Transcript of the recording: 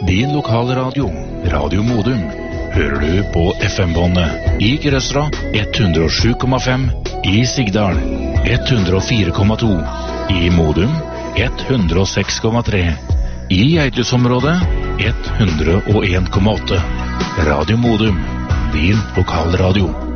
din lokale radio, Radio Modum, hører du på FM-båndet i Grøstra 107,5, i Sigdal 104,2, i Modum 106,3, i Eitløsområdet 101,8. Radio Modum, din lokalradio.